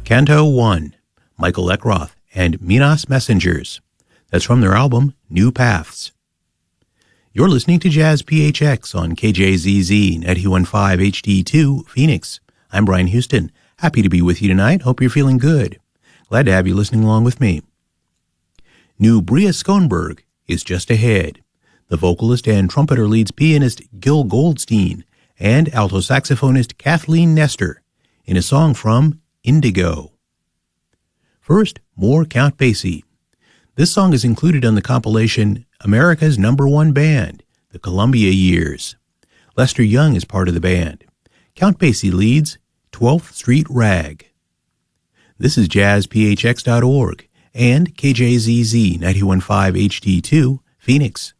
Canto 1, Michael Eckroth and Minas Messengers. That's from their album, New Paths. You're listening to Jazz PHX on KJZZ 91.5 HD2, Phoenix. I'm Brian Houston. Happy to be with you tonight. Hope you're feeling good. Glad to have you listening along with me. New Bria Schoenberg is just ahead. The vocalist and trumpeter leads pianist Gil Goldstein and alto saxophonist Kathleen Nestor in a song from Indigo. First, more Count Basie. This song is included on the compilation America's #1 Band, The Columbia Years. Lester Young is part of the band. Count Basie leads 12th Street Rag. This is jazzphx.org and KJZZ 91.5 HD2, Phoenix.